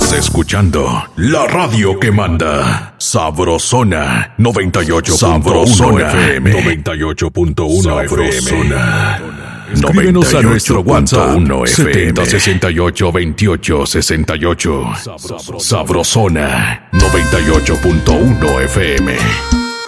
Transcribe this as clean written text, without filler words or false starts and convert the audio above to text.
Estás escuchando la radio que manda. Sabrosona 98. Sabrosona FM 98.1 FM. Escríbenos a nuestro WhatsApp 70682868. Sabrosona 98.1 FM.